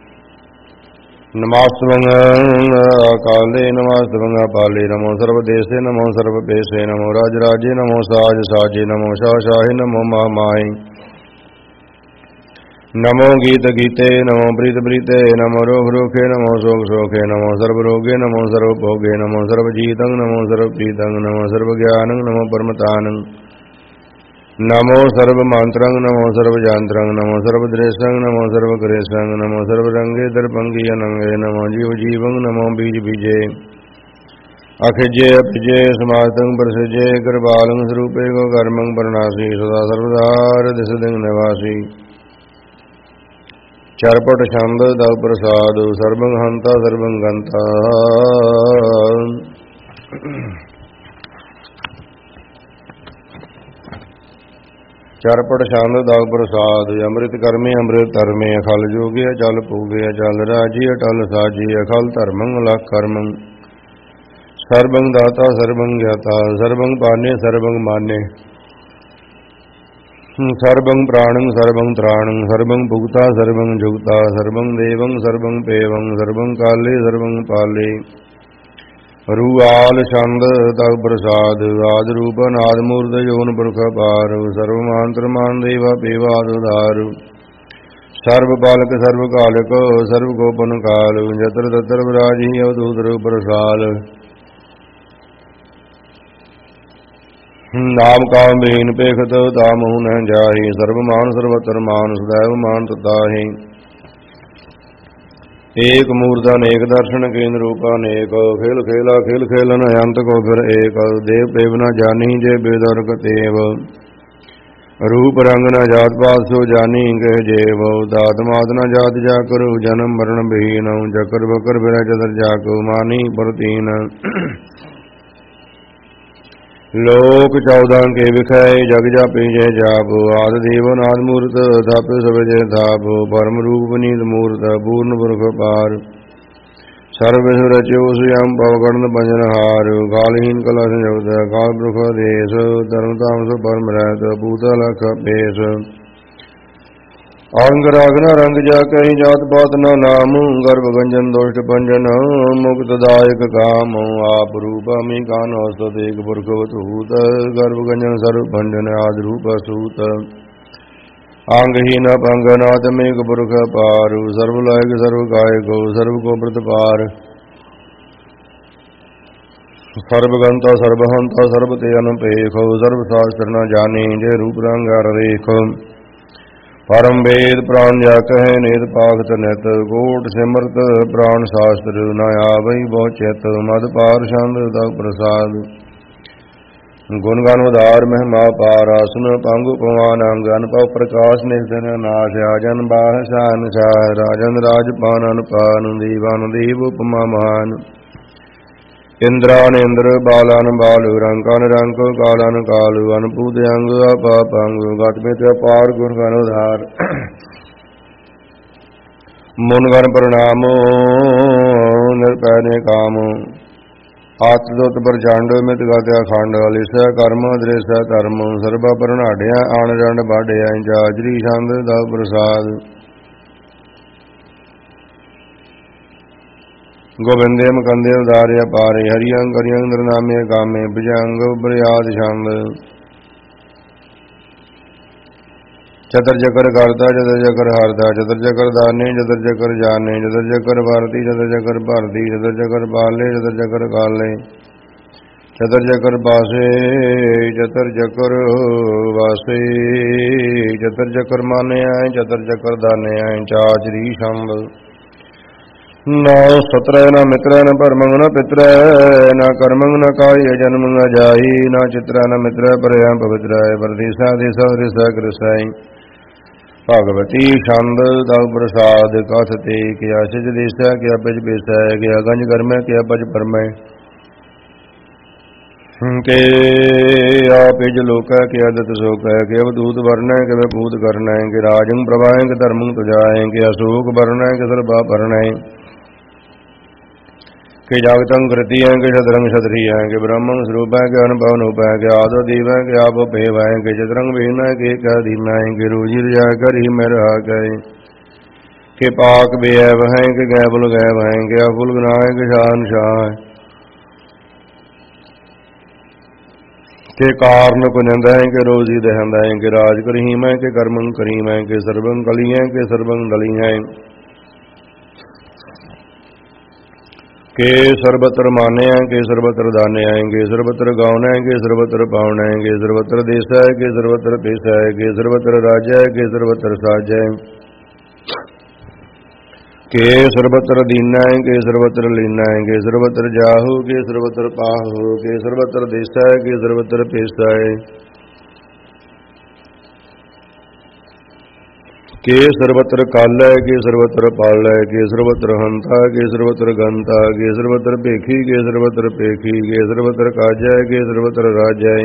Speaker 1: ਨਮਾਸਤਵੰ ਕਾਲੇ ਨਮਾਸਤਵੰ ਪਾਲੇ ਨਮੋ ਸਰਬ ਦੇਸੇ ਨਮੋ ਸਰਬ ਪੇਸੇ ਨਮੋ ਰਾਜ ਰਾਜੇ ਨਮੋ ਸਾਜ ਸਾਜੇ ਨਮੋ ਸ਼ਾਹ ਸ਼ਾਹੇ ਨਮੋ ਮਾਮਾਏ ਨਮੋ ਗੀਤ ਗੀਤੇ ਨਮੋ ਪ੍ਰੀਤ ਪ੍ਰੀਤੇ ਨਮੋ ਰੋਖ ਰੋਖੇ ਨਮੋ ਸੋਖ ਸੋਖੇ ਨਮੋ ਸਰਬ ਰੋਗੇ ਨਮੋ ਸਰਬ ਭੋਗੇ ਨਮੋ ਸਰਬ ਜੀਤੰ ਨਮੋ ਸਰਬ ਪ੍ਰੀਤੰ ਨਮੋ ਸਰਬ ਗਿਆਨੰ ਨਮੋ ਪਰਮਤਾਨੰ ਨਮੋ ਸਰਬ ਮੰਤਰੰ ਨਮੋ ਸਰਬ ਜਾਂਤਰੰ ਨਮੋ ਸਰਬ ਦ੍ਰੇਸ਼ੰ ਨਮੋ ਸਰਬ ਕ੍ਰੇਸ਼ੰ ਨਮੋ ਸਰਬ ਰੰਗੇ ਦਰਪੰਗੀ ਅਨੰਗੇ ਨਮੋ ਜੀਵ ਜੀਵੰ ਨਮੋ ਬੀਜ ਬੀਜੇ ਅਖਿਜੇ ਅਪਿਜੇ ਸਮਾਤੰ ਪ੍ਰਸਿਜੇ ਕਿਰਪਾਲੰ ਸਰੂਪੇ ਕੋ ਕਰਮੰ ਪਰਨਾਸੀ ਸਦਾ ਸਰਵਦਾਰ ਦਿਸਦਿੰ ਨਿਵਾਸੀ ਚਰਪਟ ਛੰਦ ਦਲ ਪ੍ਰਸਾਦ ਸਰਬੰ ਹੰਤਾ ਸਰਬੰ ਗੰਤਾ ਚਰਪਟ ਛੰਦ ਦਲ ਪ੍ਰਸਾਦ ਅੰਮ੍ਰਿਤ ਕਰਮੇ ਅੰਮ੍ਰਿਤ ਧਰਮੇ ਅਖਲ ਜੋਗੇ ਅਚਲ ਪੂਗੇ ਅਚਲ ਰਾਜੀ ਅਟਲ ਸਾਜੀ ਅਖਲ ਧਰਮੰ ਲਖ ਕਰਮੰ ਸਰਬੰ ਦਾਤਾ ਸਰਬੰ ਗਿਆਤਾ ਸਰਬੰ ਪਾਨੇ ਸਰਬੰ ਮਾਨੇ ਸਰਬੰ ਪ੍ਰਾਣੰ ਸਰਬੰ ਤ੍ਰਾਣੰ ਸਰਬੰ ਭੁਗਤਾ ਸਰਬੰ ਜੁਗਤਾ ਸਰਬੰ ਦੇਵੰ ਸਰਬੰ ਪੇਵੰ ਸਰਬੰ ਕਾਲੇ ਸਰਬੰ ਪਾਲੇ ਰੂਆਲ ਛੰਦ ਤਗ ਪ੍ਰਸਾਦ ਆਦ ਰੂਪ ਨਾਦ ਮੂਰਤ ਜੋਨ ਪੁਰਖ ਪਾਰ ਸਰਵ ਮਾਂਤਰ ਮਾਨ ਦੇਵਾ ਪੇਵਾਦ ਉਦਾਰ ਸਰਬ ਬਾਲਕ ਸਰਬ ਕਾਲਕ ਸਰਬ ਗੋਪਨ ਕਾਲ ਜਤਰ ਤਤਰ ਵਿਰਾਜੀ ਅਵਧੂਤ ਰੂਪ ਰਸਾਲ ਨਾਮ ਕਾਮ ਬਹੀਨ ਪੇਖਤ ਤਾਮਹੁ ਨ ਜਾਹੀ ਸਰਬ ਮਾਨ ਸਰਬਤਰ ਮਾਨ ਸदैव ਮਾਨ ਤਤਾਹੀ ਏਕ ਮੂਰਤ ਅਨੇਕ ਦਰਸ਼ਨ ਕੇਂਦਰ ਰੂਪ ਅਨੇਕ ਖੇਲ ਖੇਲਾ ਖੇਲ ਖੇਲਨ ਅੰਤ ਕੋ ਫਿਰ ਏਕ ਦੇਵ ਦੇਵ ਨ ਜਾਨੀ ਜੇ ਬੇਦਰਕ ਤੇਵ रूप रंग न जात पात सो जानी कह जेव दात मात न जात जा करो जन्म मरण विहीन जकर बकर बिर चतर जाको मानी परतीन लोक 14 के विखाए जग जापे जय जाप आद देवन आद मूर्त थाप सब जय थाप परम रूप नीत मूर्त पूर्ण पुरख पार सर्व रचो स्वयं पवकर्ण भजन हार कालहीन कला संयुक्त काल पुरख देश धर्म तामस परम रहत भूत लख पेश अंग रागना रंग जा कहीं जात पात न नाम गर्भ गंजन दोष्ट पंजन मुक्त दायक काम आप रूप मी कान औसत एक पुरख भूत गर्भ गंजन सर्व भंजन आदि रूप सूत अंगहीन पंगनाथ मेघ पुरख पारु सर्वलायक सर्व गायको सर्व को प्रतिपार सर्वगंता सर्वहंता सर्वते अनुपेख सर्व शास्त्र न जाने जय रूप रंग रेख परम वेद प्राण जा कह नेत पाखत नित कोट सिमरत प्राण शास्त्र न आवै बहु चित मद पार छंद तव प्रसाद गुण गान उदार महिमा पारासन पंग पवान अंगन पव प्रकाश निधन नाश आजन बाह शान शाह राजन राजपान अनुपान दीवान देव उपमा महान इंद्रान इंद्र बालान बालु रंकान रंक कालान कालु अनपूत अंग अपाप अंग गत में अपार गुण गान उदार मुन गण प्रणामो निरपै ने काम आत्मदुत प्रचंड मित गात्या खंड अलिस कर्म दृश धर्म सर्वा परनाढ़िया आण जंड बाढ़िया जाजरी छंद दव प्रसाद गोविंदे मकंदे उदारिया पारे हरियं करियं नरनामे कामे भुजंग बरियाद छंद चतर चकर करता चतर चकर हरता चतर चकर दाने चतर चकर जाने चतर चकर भारती चतर चकर भारती चतर चकर पाले चतर चकर काले चतर चकर पासे चतर चकर वासे चतर चकर माने आए चतर चकर दाने आए चाचरी शंभ न सत्र न मित्र न परमंग न पित्र न कर्मंग न काय जन्म न जाई न चित्र न मित्र परया पवित्र परदेसा देसा दिशा कृसाई भगवती छंद दव प्रसाद कथ ते क्या सिज देसा क्या पज बेसा क्या गंज कर्म क्या पज परम के आपिज लोक के अदत शोक के अवधूत वर्ण के भूत कर्ण के राजंग प्रभाएं के धर्मंग तुजाएं के अशोक वर्ण के सर्वा पर्ण के जागतंग कृति है के शतरंग क्षत्रिय है के ब्रह्मंग स्वरूप है के अनुभवन उप है के आदो दीव है के आप भेव है के चतरंग भीन है के कह धीम है के रोजी जा कर ही में रहा गए के पाक बेव है के गैबुल गैब है के अफुल गुना है के शान शाह के कारण कुनंद है के रोजी दहंद है के राज करीम है के कर्मंग करीम है के सर्वंग कली है के सर्वंग दली है के सर्वत्र माने हैं के सर्वत्र दाने आएंगे सर्वत्र गाँव है के सर्वत्र पावन है के सर्वत्र देश है के सर्वत्र पेश है के सर्वत्र राज्य है के सर्वत्र साज है के सर्वत्र दीना है के सर्वत्र लीना है के सर्वत्र जाहु के सर्वत्र पाहु के सर्वत्र देश है के सर्वत्र पेश है के सर्वत्र काल है के सर्वत्र पाल है के सर्वत्र हंता के सर्वत्र गंता के सर्वत्र पेखी के सर्वत्र पेखी के सर्वत्र काज है के सर्वत्र राज है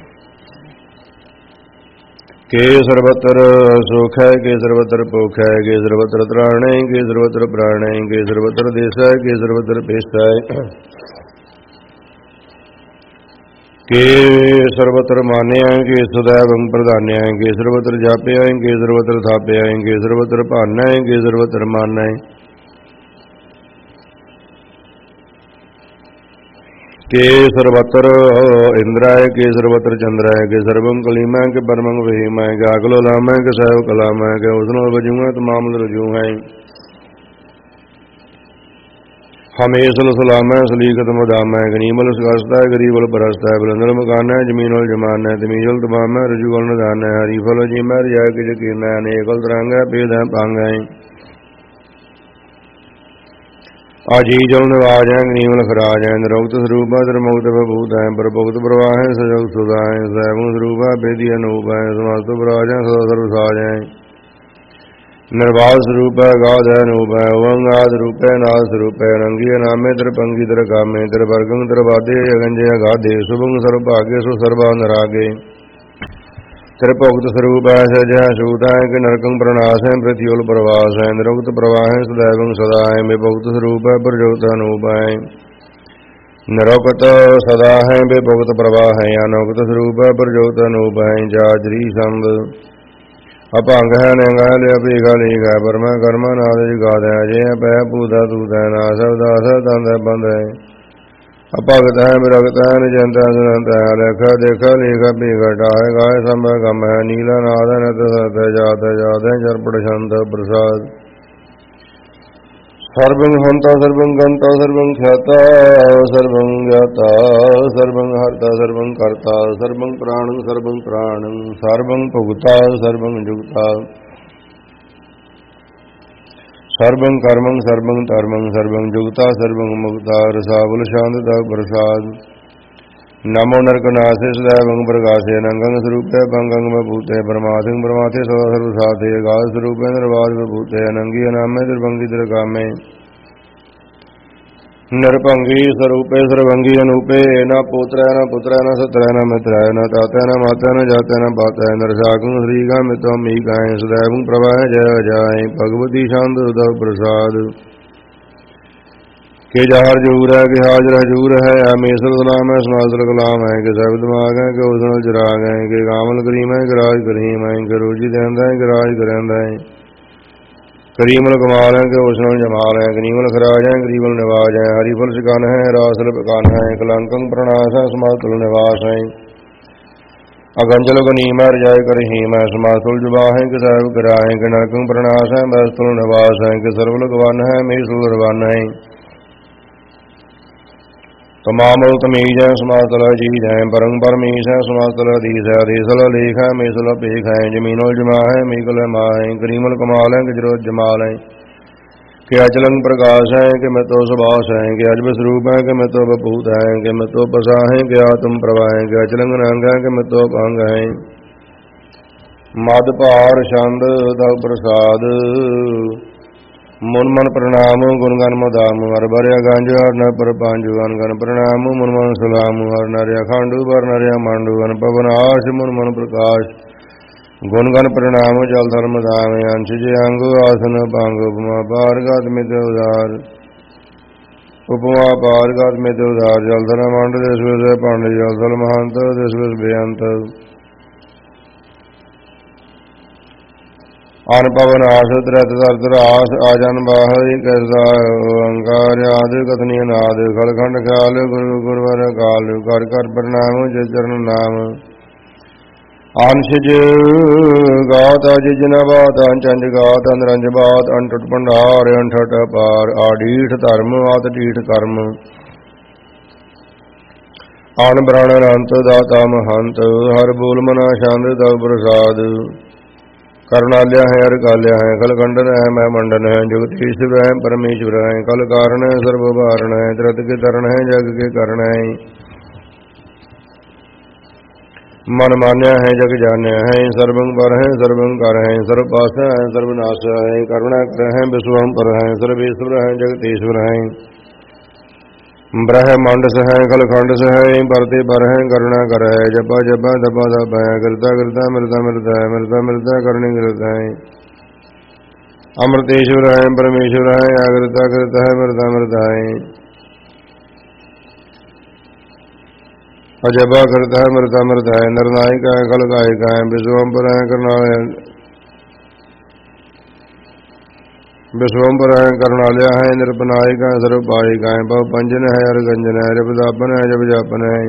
Speaker 1: के सर्वत्र सुख है के सर्वत्र पोख है के सर्वत्र त्राण है के सर्वत्र प्राण है के सर्वत्र देश है के सर्वत्र पेश है के सर्वत्र माने आएंगे सदैव प्रधान्य आएंगे सर्वत्र जापे आएंगे सर्वत्र थापे आएंगे सर्वत्र भान्य आएंगे सर्वत्र मान्य के सर्वत्र इंद्राय के सर्वत्र चंद्राय के सर्वम कलीमा के परमंग वहीमा के अगलो लाम है के सैव कलाम है के उसनो बजूँ तमाम रजू है हमेशल सलाम है सलीकत मदाम है गनीमल सस्ता है गरीबल परस्ता है बुलंदल मकान है जमीनल जमान है तमीजल तमाम है रजूगल नदान है हरीफल जिम है रिया के यकीन है अनेकल तरंग है पेद है पांग है ਆਜੀ ਜਲ ਨਿਵਾਜ ਹੈ ਗਨੀਮ ਲਖਰਾਜ ਹੈ ਨਿਰੋਗਤ ਸਰੂਪ ਹੈ ਨਿਰਮੁਕਤ ਬਭੂਤ ਹੈ ਪ੍ਰਭੁਗਤ ਪ੍ਰਵਾਹ ਹੈ ਸਜਗ ਸੁਦਾ ਹੈ ਸੈਭੰ ਸਰੂਪ ਹੈ ਬੇਦੀ ਅਨੂਪ ਹੈ ਸਮਸਤ ਬਰਾਜ ਹੈ ਸਦਾ ਸਰਬ ਸਾਜ ਹੈ ਨਿਰਵਾਲ ਸਰੂਪ ਹੈ ਗਾਧ ਹੈ ਅਨੂਪ ਹੈ ਓੰਗਾਦ ਰੂਪ ਹੈ ਨਾਦ ਸਰੂਪ ਹੈ ਰੰਗੀ ਨਾਮੇ ਤਰਪੰਗੀ ਤਰ ਕਾਮੇ ਤਰ ਵਰਗੰ ਤਰ ਵਾਦੇ ਅਗੰਜੇ ਅਗਾਧੇ ਸੁਭੰ ਸਰਬ ਭਾਗੇ ਸੋ ਸਰਬਾ ਨਰਾਗੇ त्रिभुक्त स्वरूप है सजह सूत है कि नरकं प्रणाश है पृथ्वील प्रवास है निरुक्त प्रवाह है सदैवं सदा है विभुक्त स्वरूप है प्रजोत अनूप है निरुक्त सदा है विभुक्त प्रवाह है अनोक्त स्वरूप है प्रजोत अनूप है जाजरी संद अपंग है नंगा लिया पीगा लीगा परमा कर्मा नाद जगाद है जय पै पूता तूत है नास दास दंद बंद है अभगत है विरगत है निजंत है सुनंत है लेखा देखा लेखा पीघटा है गाय संभ गम है नीला नाद है नत सत है जात है चरपट छंद प्रसाद सर्वं हंता सर्वं गंता सर्वं ख्याता सर्वं ज्ञाता सर्वं हर्ता सर्वं कर्ता सर्वं प्राणं सर्वं भुगता सर्वं जुगता सर्वं कर्मं सर्वं धर्मं सर्वं जुगता सर्वं मुक्ता रसावल शांत प्रसाद नमो नरकनाथे सदैवं प्रकाशे नंगं स्वरूपे पंगं भूते परमाथिं परमाथे सदा सर्वसाथे गाध स्वरूपे निर्वाद भूते अनंगी अनामे द्रभंगी द्रकामे निरभंगी स्वरूपे सर्वंगी अनूपे न पुत्र न पुत्र न सत्र न मित्र न ताता न माता न जाता न पाता नरसाकं श्रीगा मित्वं मीकाय सदैवं प्रवाह जय जाय भगवती शांत उदव प्रसाद के जहर जूर है कि हाजर हजूर है हमेशल सलाम है समासल कलाम है कि सब दिमाग है कि उसनल चिराग है कि कामल करीम है कि राज करीम है कि रोजी देंदा है कि राज करेंदा है करीमल कमाल है कि उसनल जमाल है करीमल खराज है करीमल निवाज है हरिफल सिकान है रासल पकान है कलंकं प्रणाश है समातुल निवास है अगंजल गनीम है रजाय कर हीम है समातुल जुबा है कि साहिब करा है कि नरकं प्रणाश है बैस्तुल निवास है कि सर्वल गवन है मेसुल रवन है तमामल तमीज है समातल अजीज है परंग परमीश है समातल अधीश है अधीसल लेख है मेसल पेख है जमीनल जमा है मीकल मा है करीमल कमाल है कि जरोत जमाल है कि अचलंग प्रकाश है कि मैं तो सुभाष है कि अजब स्वरूप है कि मैं तो बपूत है कि मैं तो पसा है कि आत्म प्रभा है कि अचलंग नंग है कि मैं तो अंग है मद भार छंद दव प्रसाद मुन मन प्रणाम गुण गन मदाम हर बरिया गंज हर न पर पांजु गन गन प्रणाम मुन मन सलाम हर नरिया खांडू बर नरिया मांडू गन पवन आश मुन मन प्रकाश गुण गन प्रणाम जल धर्म धाम अंश जे अंग आसन पांग उपमा पार गात मित उदार उपमा पार गात मित उदार जल धर्म मंड देश विष पांड जल धल महंत देश विष बेअंत अन पवन आस त्रत धर आस आजन बाहर कैसा ओंकार आदि कथनी नाद खलखंड ख्याल गुरु गुरुवर काल कर कर प्रणाम जय चरण नाम अंशज गात जिन बात अंचंज गात अंज बात अंटुट भंडार अंठट पार आडीठ धर्म आत डीठ कर्म आन ब्राण अंत दाता महंत हर बोल मना छंद तव प्रसाद करुणाल्या है हर काल्या है कल खंडन है मैं मंडन है जगदीश्वर है परमेश्वर है कल कारण है सर्वभारण है त्रत के तरण है जग के करण है मन मान्या है जग जान्या है सर्वं पर है सर्वं कर है सर्वपास है सर्वनाश है करुणा कर है विश्वम पर है सर्वेश्वर है जगदीश्वर है ब्रह्मांड से है खलखंड से है परते पर है करुणा कर है जपा जपा दपा दप है करता करता मृता मृता है मृता मृता करने करता है अमृतेश्वर है परमेश्वर है अकृता करता है मृता मृता है अजबा करता है मृता मृता है नरनायक है खलकायिक है विश्वम्पर है करनालय विश्वम्पर है करुणालय है निरपनायक है सर्वपायिक है भव पंजन है अर्गंजन है जपदापन है जप जापन है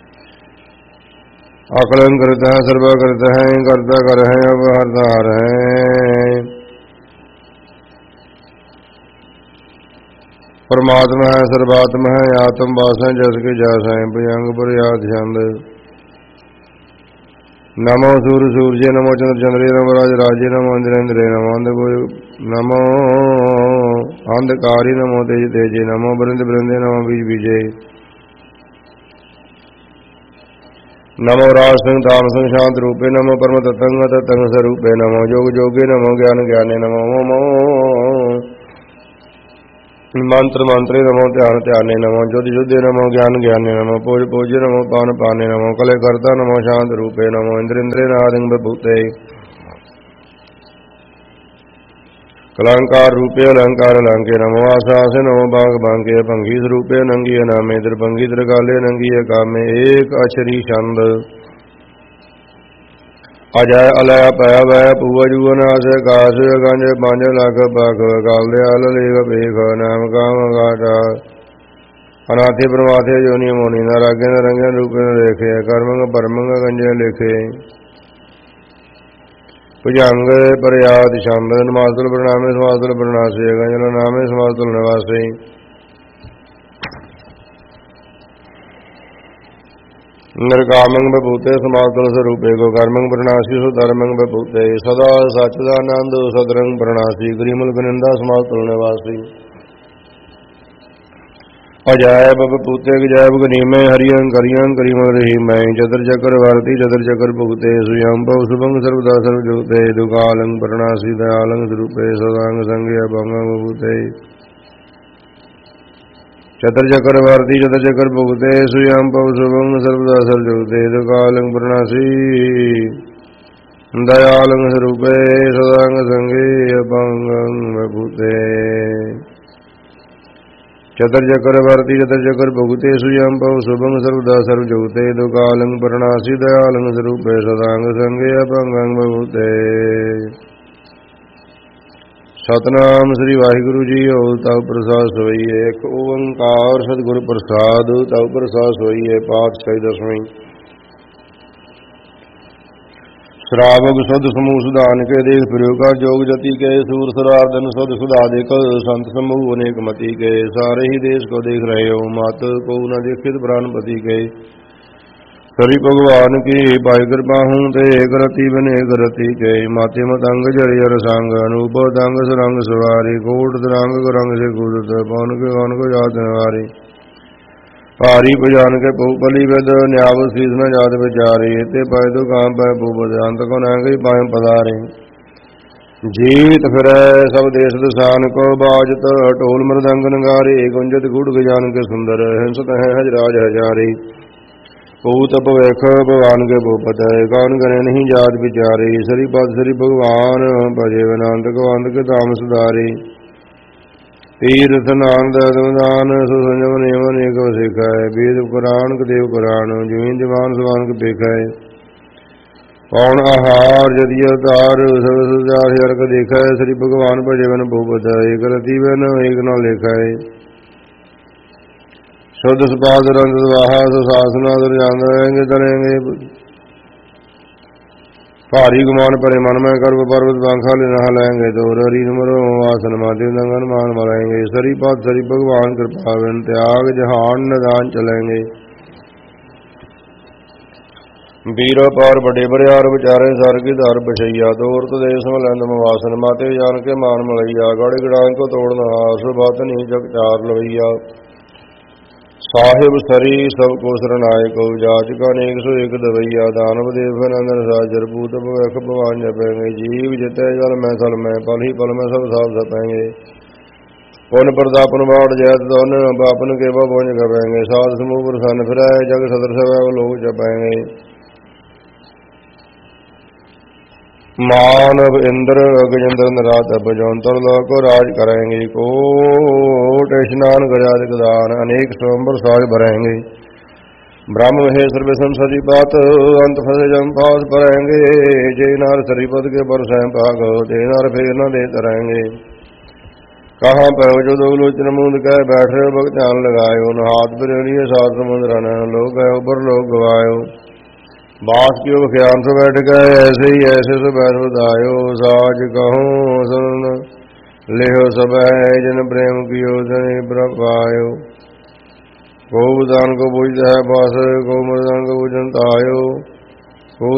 Speaker 1: आकलन करता है सर्व करता है करता कर है अब हरता हर है परमात्मा है सर्वात्मा है आत्म वास है जस के जस है भुजंग पर याद छंद नमो सूर्य सूर्य नमो चंद्र चंद्रे नमो राज राजे नमो इंद्रेन्द्रे नमो नमो अंधकारी नमो तेज तेजे नमो बृंद बृंदे नमो बीज बीजे नमो राज सिंह धाम सिंह शांत रूपे नमो परम ततंग ततंग स्वरूपे नमो जोग जोगे नमो ज्ञान ज्ञाने नमो ममो मंत्र मंत्रे नमो ध्यान ध्याने नमो युद्ध युद्धे नमो ज्ञान ज्ञाने नमो पूज पूज्य नमो पान पाने नमो कले करता नमो शांत रूपे नमो इंद्र इंद्रे नादिंग बभूते कलंकार रूपे अलंकार लंके नमो आशास नमो बांग बांके भंगी रूपे नंगी नामे द्रभंगी द्रकाले नंगी कामे एक अक्षरी छंद अजय अलय पय वय पूज जुवनाश काश गंज पंज लख बख काल दयाल लेख बेख नाम काम गाटा अनाथे प्रमाथे जोनि मोनि न रागे न रंगे रूपे न रेखे कर्मंग परमंग गंजे लेखे भुजंग प्रयाद छंद नमाजुल प्रणामे समाजुल प्रणासे गंजन नामे समाजुल निवासे निर्कामंग बभूते समाजुल स्वरूपे को कर्मंग प्रणासी सुधर्मंग बभूते सदा सच्चिदानंद सदरंग प्रणासी ग्रीमुल निंदा समाजुल निवासी अजैब बभूते जैब गनीमे हरियं करियं करीम रही मैं चतर चक्र भारती चतर चक्र भुगते सुयं भव शुभंग सर्वदा सर्वजुते दुकालं प्रणासी दयालं स्वरूपे सदांग संगे अभंग बभूते चतर चक्र भारती चतर चक्र भुगते सुयं भव शुभंग सर्वदा सर्वजुते दुकालं प्रणासी दयालं स्वरूपे सदांग संगे अभंग बभूते चतर चक्र भारती चतर चक्र भुगते सुयं भव शुभंग सर्वदा सर्वजुते दुकालं प्रणासी दयालं स्वरूपे सदांग संगे अभंगं बभूते सतनाम श्री वाहिगुरु जी हो तव प्रसाद सोइए एक ओंकार सतगुरु प्रसाद तव प्रसाद सोइए पातशाही दसवीं श्रावक सुध समूह सुधान के देख प्रयोग का जोग जति के सूर सुरार्दन सुध सुधा देख संत समूह अनेक मति के सारे ही देश को देख रहे हो मात को न देखित प्राणपति के सरी भगवान की पाई कृपा हूँ ते एक रति बने एक रति के माते मतंग जरियर संग अनूप तंग सुरंग सवारी कोट तरंग रंग से कूदत पवन के वन को याद निवारी भारी भजान के पली वेद न्याव शीस न जात विचारे ते पाए तो काम पाए भूपत अंत को न गई पाए पधारे जीत फिर सब देश दसान को बाजत टोल मृदंग नगारे गुंजत गुड़ गजान के सुंदर हिंसत है हजराज हजारे पूत पवेख भगवान के भूपत कौन करे नहीं जात विचारे सरी पद सरी भगवान भजे वनांत को अंत के धाम सुधारे तीर्थ नानद दान सुसंजम नियम अनेक सिखाए वेद कुरान देव कुरान जुइन जवान समान के पेखाए पौन आहार यदि अवतार सब सुजार अर्क देखा है श्री भगवान भजेवन भूपत एक रति बन एक न लेखा है शुद्ध सुपाद रंग स्वाहा सुशासना जान रहेंगे तरेंगे भारी गुमान परे मन में गर्भ पर्वत बांखा ले नहा लेंगे तो हरी नमरो आसन माते दंगन मान मराएंगे सरी पात सरी भगवान कृपा त्याग जहान नदान चलेंगे वीरो पार बड़े बड़ियार विचारे सर की धार बछैया तोर तो देश मलंद वासन माते जान के मान मलैया गड़ गिड़ान को तोड़ना हास बात नहीं जग चार लवैया साहिब सरी सब को शरणायक जाचका अनेक सो एक दवैया दानव देव नंदन साजर भूत भवख भगवान जपेंगे जीव जिते जल में सल में पल ही पल में सब साफ सपेंगे पुन प्रतापन बाढ़ जैत दोन बापन के भवन कपेंगे साध समूह प्रसन्न फिर जग सदर सब लोग जपेंगे मानव इंद्र गजेंद्र नरात भजौंतर लोक राज करेंगे कोट स्नान गजाद गदान अनेक स्वयंवर साज भरेंगे ब्रह्म महेश्वर विषम सजी बात अंत फसे जम पास भरेंगे जय नार सरीपद के पर स्वयं पाग जय नार फेर न दे तरेंगे कहाँ पे जो दो लोचन मुंद कह बैठे भक्त ध्यान लगायो न हाथ पर सात समुद्र न लोग गए ऊपर लोग गवायो बास की ख्याल से बैठ गए ऐसे ही ऐसे से बैठ बतायो साज कहूँ सुन लेहो सब जन प्रेम कियो जन प्रभायो गो दान को पूजता है पास गो मृदान को पूजन तायो